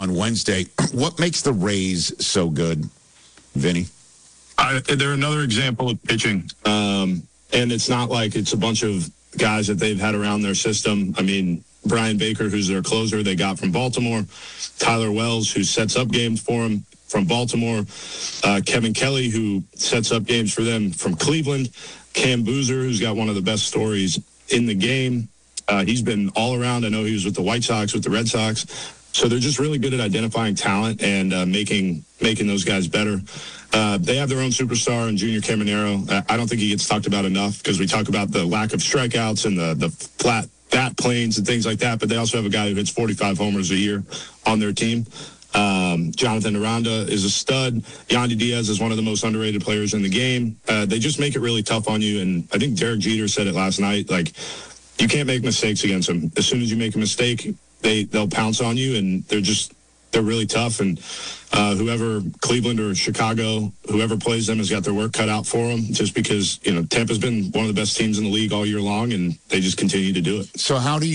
on Wednesday. What makes the Rays so good, Vinny? They're another example of pitching. And it's not like it's a bunch of guys that they've had around their system. I mean, Brian Baker, who's their closer, they got from Baltimore. Tyler Wells, who sets up games for them from Baltimore. Kevin Kelly, who sets up games for them from Cleveland. Cam Boozer, who's got one of the best stories in the game. He's been all around. I know he was with the White Sox, with the Red Sox. So they're just really good at identifying talent and making those guys better. They have their own superstar in Junior Caminero. I don't think he gets talked about enough because we talk about the lack of strikeouts and the flat bat planes and things like that, but they also have a guy who hits 45 homers a year on their team. Jonathan Aranda is a stud. Yandy Diaz is one of the most underrated players in the game. They just make it really tough on you, and I think Derek Jeter said it last night, like, you can't make mistakes against them. As soon as you make a mistake, they'll pounce on you, and they're really tough. And whoever, Cleveland or Chicago, whoever plays them has got their work cut out for them, just because, Tampa's been one of the best teams in the league all year long, and they just continue to do it. So how do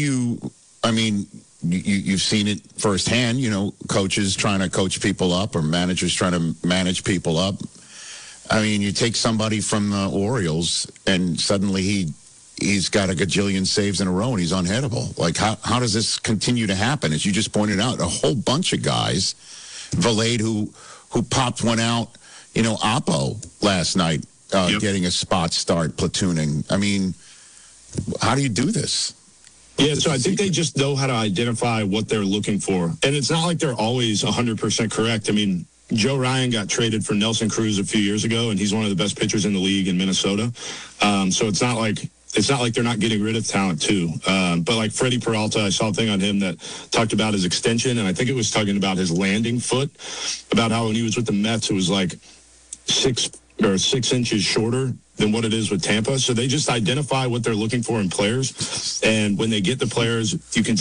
you've seen it firsthand, coaches trying to coach people up or managers trying to manage people up. I mean, you take somebody from the Orioles and suddenly he's got a gajillion saves in a row and he's unhittable. Like, how does this continue to happen? As you just pointed out, a whole bunch of guys, Valade, who popped one out, Oppo last night, getting a spot start, platooning. I mean, how do you do this? Yeah, so I think they just know how to identify what they're looking for. And it's not like they're always 100% correct. I mean, Joe Ryan got traded for Nelson Cruz a few years ago, and he's one of the best pitchers in the league in Minnesota. So it's not like they're not getting rid of talent, too. But like Freddie Peralta, I saw a thing on him that talked about his extension, and I think it was talking about his landing foot, about how when he was with the Mets, it was like 6 inches shorter than what it is with Tampa. So they just identify what they're looking for in players. And when they get the players, you can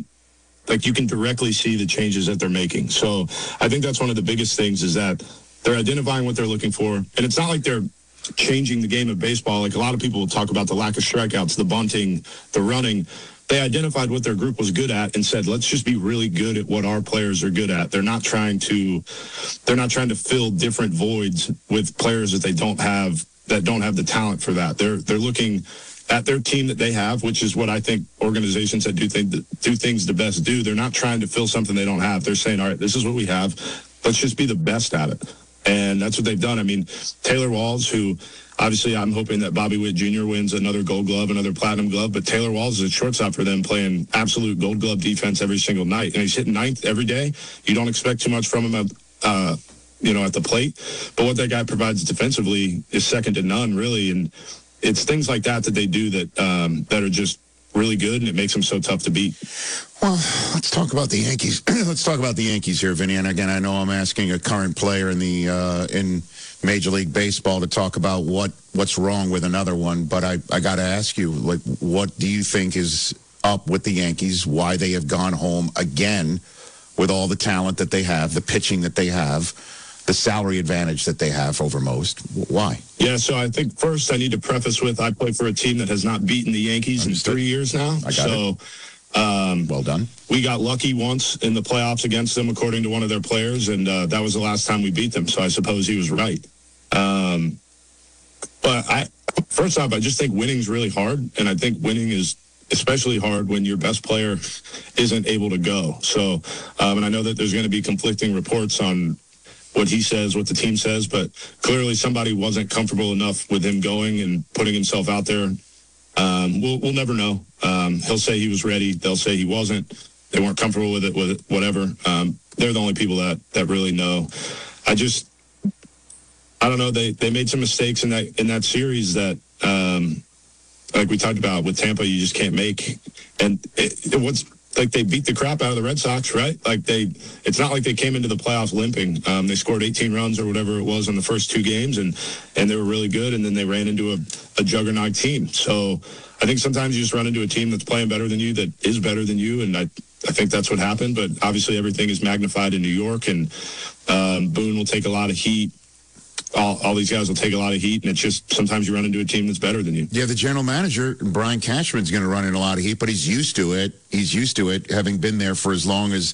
directly see the changes that they're making. So I think that's one of the biggest things, is that they're identifying what they're looking for. And it's not like they're changing the game of baseball. Like, a lot of people will talk about the lack of strikeouts, the bunting, the running. They identified what their group was good at and said, let's just be really good at what our players are good at. They're not trying to fill different voids with players that they don't have the talent for that. They're looking at their team that they have, which is what I think organizations that do things the best do. They're not trying to fill something they don't have. They're saying, all right, this is what we have. Let's just be the best at it. And that's what they've done. I mean, Taylor Walls, who obviously I'm hoping that Bobby Witt Jr. wins another Gold Glove, another Platinum Glove, but Taylor Walls is a shortstop for them, playing absolute Gold Glove defense every single night. And he's hitting ninth every day. You don't expect too much from him at the plate. But what that guy provides defensively is second to none, really. And it's things like that they do that are just really good, and it makes them so tough to beat. Well, let's talk about the Yankees. Let's talk about the Yankees here, Vinny. And again, I know I'm asking a current player in Major League Baseball to talk about what's wrong with another one, but I got to ask you, like, what do you think is up with the Yankees? Why they have gone home again with all the talent that they have, the pitching that they have, the salary advantage that they have over most? Why? Yeah, so I think first I need to preface with, I play for a team that has not beaten the Yankees in 3 years now. I got it. Well done. We got lucky once in the playoffs against them, according to one of their players, and that was the last time we beat them, so I suppose he was right. But first off, I just think winning is really hard, and I think winning is especially hard when your best player isn't able to go. So, and I know that there's going to be conflicting reports on what he says, what the team says, but clearly somebody wasn't comfortable enough with him going and putting himself out there. We'll never know. He'll say he was ready. They'll say he wasn't. They weren't comfortable with it, whatever. They're the only people that really know. I don't know. They made some mistakes in that series that, like we talked about with Tampa, you just can't make. And like, they beat the crap out of the Red Sox, right? Like, it's not like they came into the playoffs limping. They scored 18 runs or whatever it was in the first 2 games, and they were really good, and then they ran into a juggernaut team. So I think sometimes you just run into a team that's playing better than you, that is better than you, and I think that's what happened. But obviously everything is magnified in New York, and Boone will take a lot of heat. All these guys will take a lot of heat, and it's just sometimes you run into a team that's better than you. Yeah, the general manager, Brian Cashman's going to run in a lot of heat, but he's used to it. He's used to it, having been there for as long as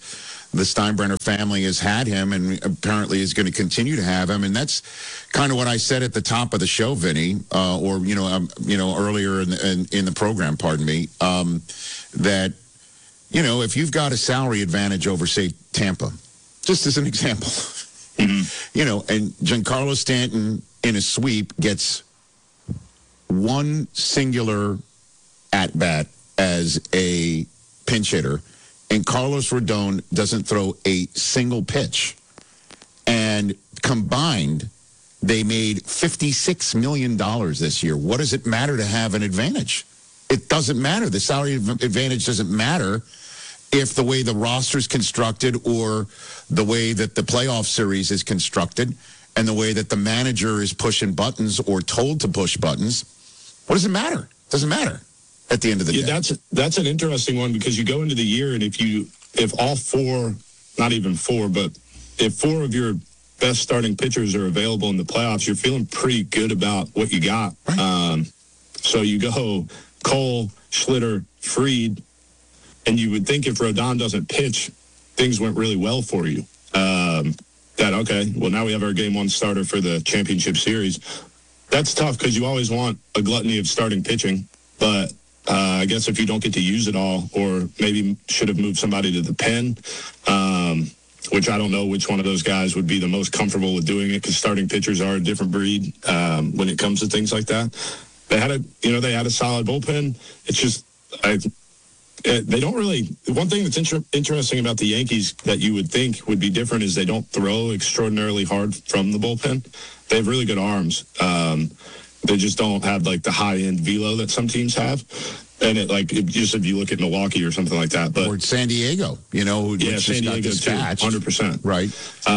the Steinbrenner family has had him and apparently is going to continue to have him. And that's kind of what I said at the top of the show, Vinny, or earlier in the program, pardon me, that, if you've got a salary advantage over, say, Tampa, just as an example, and Giancarlo Stanton in a sweep gets one singular at-bat as a pinch hitter, and Carlos Rodon doesn't throw a single pitch. And combined, they made $56 million this year. What does it matter to have an advantage? It doesn't matter. The salary advantage doesn't matter if the way the roster is constructed or the way that the playoff series is constructed and the way that the manager is pushing buttons or told to push buttons. What does it matter? It doesn't matter at the end of the day. That's an interesting one because you go into the year and if all four, not even four, but if four of your best starting pitchers are available in the playoffs, you're feeling pretty good about what you got. Right. So you go Cole, Schlitter, Fried, and you would think if Rodon doesn't pitch, things went really well for you. Now we have our game one starter for the championship series. That's tough because you always want a gluttony of starting pitching, but I guess if you don't get to use it all, or maybe should have moved somebody to the pen, which I don't know which one of those guys would be the most comfortable with doing it because starting pitchers are a different breed when it comes to things like that. They had a solid bullpen. It's just they don't really. One thing that's interesting about the Yankees that you would think would be different is they don't throw extraordinarily hard from the bullpen. They have really good arms. They just don't have like the high end velo that some teams have. And if you look at Milwaukee or something like that, or San Diego, San Diego too, 100%, right?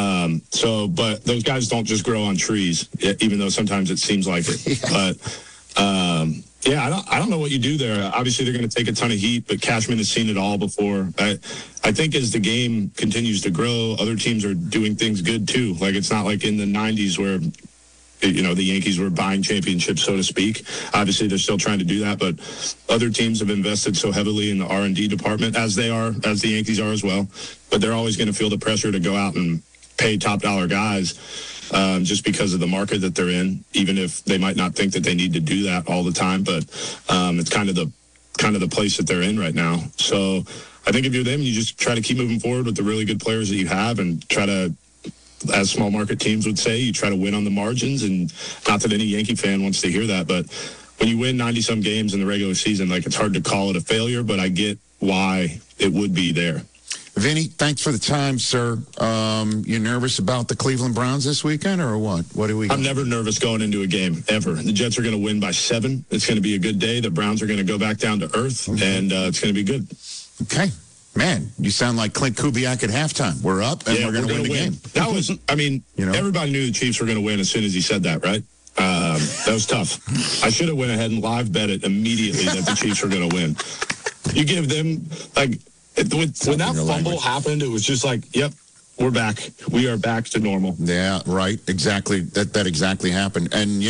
But those guys don't just grow on trees, even though sometimes it seems like it. Yeah. But I don't know what you do there. Obviously, they're going to take a ton of heat, but Cashman has seen it all before. I think as the game continues to grow, other teams are doing things good too. Like it's not like in the '90s where the Yankees were buying championships, so to speak. Obviously, they're still trying to do that, but other teams have invested so heavily in the R&D department, as the Yankees are as well. But they're always going to feel the pressure to go out and pay top dollar guys just because of the market that they're in, even if they might not think that they need to do that all the time. But it's kind of the place that they're in right now. So I think if you're them, you just try to keep moving forward with the really good players that you have and try to, as small market teams would say, you try to win on the margins. And not that any Yankee fan wants to hear that, but when you win 90-some games in the regular season, it's hard to call it a failure, but I get why it would be there. Vinny, thanks for the time, sir. You nervous about the Cleveland Browns this weekend or what? What do we got? I'm never nervous going into a game, ever. The Jets are going to win by 7. It's going to be a good day. The Browns are going to go back down to earth, and it's going to be good. Okay. Man, you sound like Clint Kubiak at halftime. We're up, and we're going to win the game. That was, everybody knew the Chiefs were going to win as soon as he said that, right? That was tough. I should have went ahead and live bet it immediately that the Chiefs were going to win. You give them, when that fumble happened, it was just yep, we're back. We are back to normal. Yeah, right. Exactly. That exactly happened. And,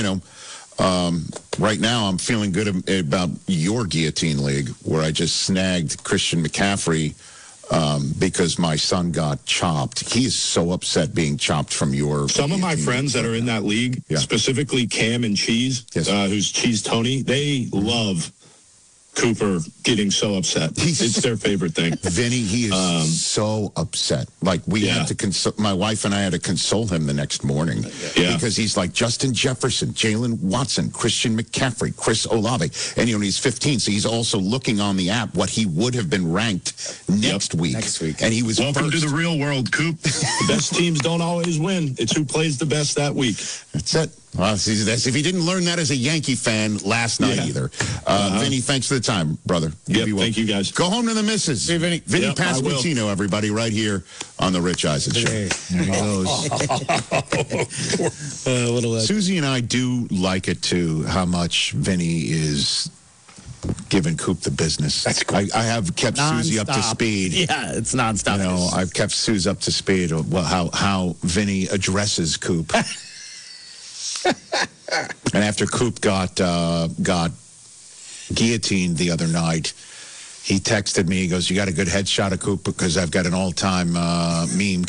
right now I'm feeling good about your guillotine league where I just snagged Christian McCaffrey because my son got chopped. He is so upset being chopped from your... Some of my friends that are in that league, specifically Cam and Cheese, who's Cheese Tony, they love Cooper getting so upset. It's their favorite thing. Vinny, he is so upset. We had to console, my wife and I had to console him the next morning because he's like Justin Jefferson, Jalen Watson, Christian McCaffrey, Chris Olave. And, he's 15, so he's also looking on the app what he would have been ranked next week. And he was Welcome to the real world, Coop. The best teams don't always win. It's who plays the best that week. That's it. Well, that's if he didn't learn that as a Yankee fan last night either. Vinny, thanks for the time, brother. Thank you, guys. Go home to the missus. Hey, Vinny. Vinny Pasquantino, everybody, right here on the Rich Eisen Show. There he goes. Susie and I do like it, too, how much Vinny is giving Coop the business. That's cool. I have kept Susie up to speed. Yeah, it's nonstop. I've kept Susie up to speed of how Vinny addresses Coop. And after Coop got guillotined the other night, he texted me. He goes, "You got a good headshot of Cooper because I've got an all-time meme